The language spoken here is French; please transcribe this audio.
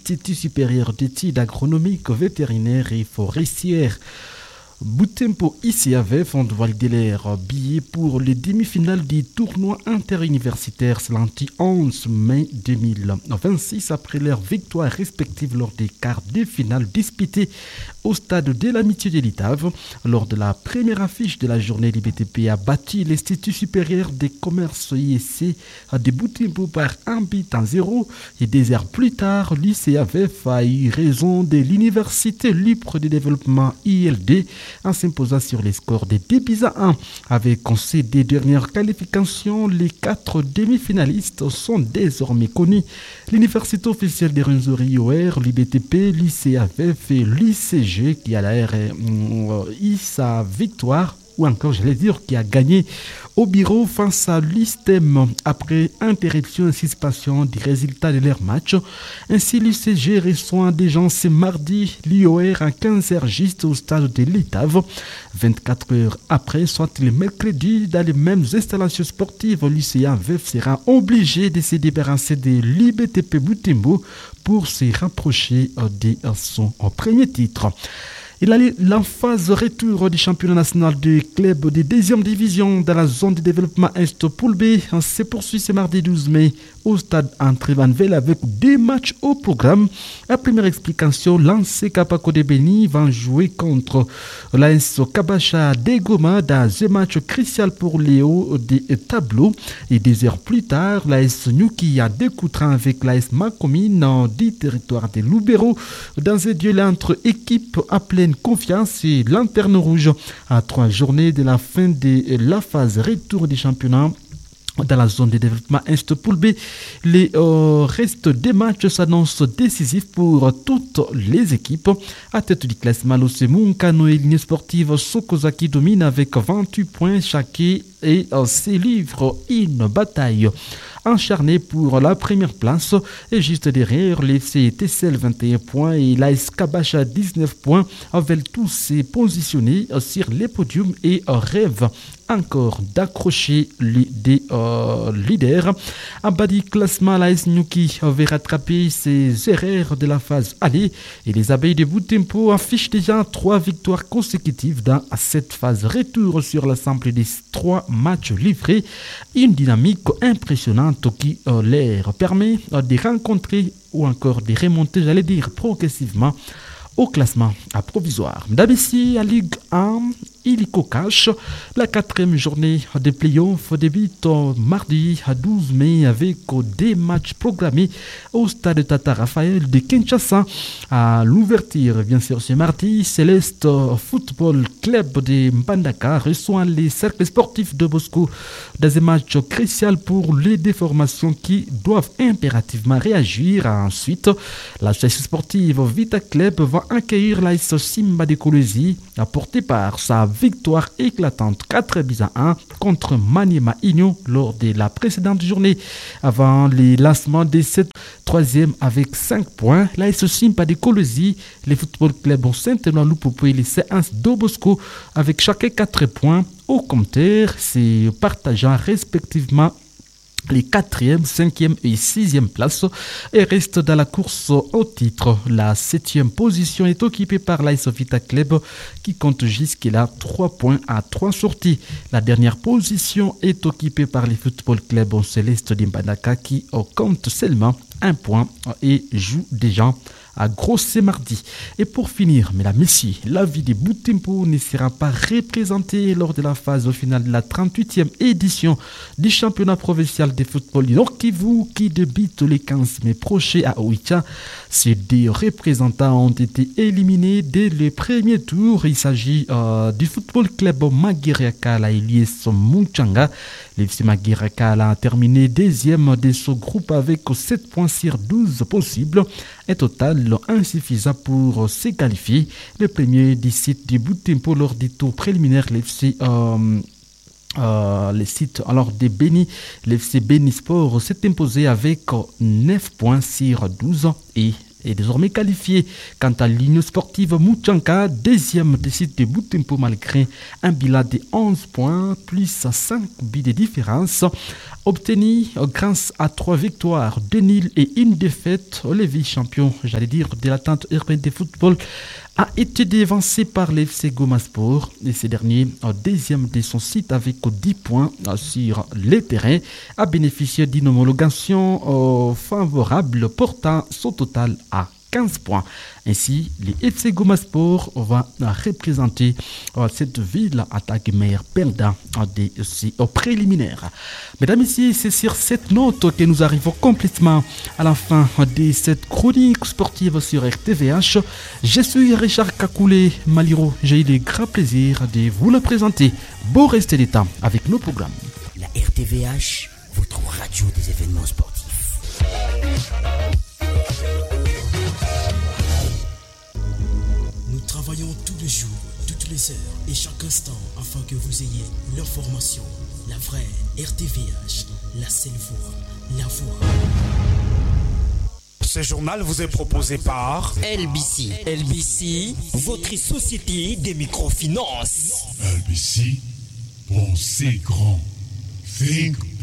l'Institut supérieur d'études agronomiques, vétérinaires et forestières. Boutempo ICAVF ont validé leurs billets pour les demi-finales du tournoi interuniversitaire lundi 11 mai 2026 après leur victoire respective lors des quarts de finale disputées au stade de l'Amitié de l'Itave. Lors de la première affiche de la journée, l'IBTP a battu l'Institut supérieur des commerces ISC de Boutempo par 1-0 et 2 heures plus tard, l'ICAVF a eu raison de l'Université libre de développement ILD en s'imposant sur les scores de 2-1. Avec ces deux dernières qualifications, les 4 demi-finalistes sont désormais connus. L'Université officielle des Rwenzori IOR, l'IBTP, l'ICAVF et l'ICG qui a l'air eu sa victoire, ou encore, qui a gagné au bureau face à l'ISTEM après interruption et suspension des résultats de leur match. Ainsi, l'ICG reçoit des gens ce mardi l'IOR à 15h juste au stade de l'Itave. 24 heures après, soit le mercredi, dans les mêmes installations sportives, l'ICAVF sera obligé de se débarrasser de l'IBTP Boutempo pour se rapprocher de son premier titre. Il a l'emphase retour du championnat national du club de deuxième division dans la zone de développement Est Poule B se poursuit ce mardi 12 mai au stade André-Vanvel avec 2 matchs au programme. La première explication, l'ANC Kapako de Beni va jouer contre l'AS Kabacha de Goma dans un match crucial pour les hauts des tableaux. Et 2 heures plus tard, l'AS Nyuki a découtran avec l'AS Makomine du territoire de Lubero dans un duel entre équipes appelées confiance et lanterne rouge à 3 journées de la fin de la phase retour du championnat. Dans la zone de développement Est Poule B, les restes des matchs s'annoncent décisifs pour toutes les équipes. À tête du classement, l'Océmou, Kano et l'Union sportive Sokozaki domine avec 28 points chacun et se livre une bataille acharnée pour la première place. Et juste derrière, l'FC TCL 21 points et l'AS Kabacha 19 points veulent tous se positionner sur les podiums et rêvent encore d'accrocher des leaders. En bas du classement, l'AS Nyuki va rattraper ses erreurs de la phase aller et les abeilles de Boutempo affichent déjà 3 victoires consécutives dans cette phase retour sur l'ensemble des 3 matchs livrés. Une dynamique impressionnante qui leur permet de rencontrer ou encore de remonter, progressivement au classement à provisoire. D'abord, à Ligue 1, illico cash, la 4e journée de play-off débute mardi 12 mai avec 2 matchs programmés au stade Tata Raphaël de Kinshasa. À l'ouverture, bien sûr, ce mardi, Céleste Football Club de Mbandaka reçoit les cercles sportifs de Bosco dans un match crucial pour les déformations qui doivent impérativement réagir. Ensuite, la chasse sportive Vita Club va accueillir l'AS Simba de Kolwezi, apportée par sa victoire éclatante 4-1 contre Maniema Union lors de la précédente journée. Avant les lancements de cette 3e avec 5 points, l'AS Simba de Kolwezi, les football clubs ont Saint-Éloi Lupopo et les séances d'Obosco avec chacun 4 points au compteur, se partageant respectivement les 4e, 5e et 6e places et restent dans la course au titre. La 7e position est occupée par l'AS Vita Club qui compte jusqu'à 3 points à 3 sorties. La dernière position est occupée par les football clubs Céleste d'Imbandaka qui compte seulement 1 point et joue déjà à gros mardi. Et pour finir, mesdames, messieurs, la vie de Boutempo ne sera pas représentée lors de la phase finale de la 38e édition du championnat provincial de football du Nord Kivu qui débute le 15 mai prochain à Oicha. Ces 2 représentants ont été éliminés dès le premier tour. Il s'agit du football club Magiriakala et l'IS Munchanga. L'FC Magiriakala a terminé 2e de ce groupe avec 7 points sur 12 possibles. Un total insuffisant pour se qualifier. Le premier du site du Boutempo lors du tour préliminaire, l'FC les sites alors de Beni, l'FC Beni Sport s'est imposé avec 9 points sur 12 et est désormais qualifié. Quant à l'Union sportive Mouchanka, deuxième des sites de Butempo malgré un bilan de 11 points, plus 5 buts de différence, obtenu grâce à 3 victoires, 2 nuls et une défaite. Le vice-champion, de l'attente urbaine de football, a été dévancé par l'FC Gomasport et ces derniers, deuxième de son site avec 10 points sur les terrains, a bénéficié d'une homologation favorable portant son total à 15 points. Ainsi, le FC Gomasport va représenter cette ville à Taguemère perdant au préliminaire. Mesdames et messieurs, c'est sur cette note que nous arrivons complètement à la fin de cette chronique sportive sur RTVH. Je suis Richard Kakoulé Maliro. J'ai eu le grand plaisir de vous le présenter. Bon reste de temps avec nos programmes. La RTVH, votre radio des événements sportifs. Nous travaillons tous les jours, toutes les heures et chaque instant afin que vous ayez l'information, la vraie RTVH, la seule voix, la voix. Ce journal vous est proposé par LBC. LBC, votre société des microfinances. LBC, pensez grand. Think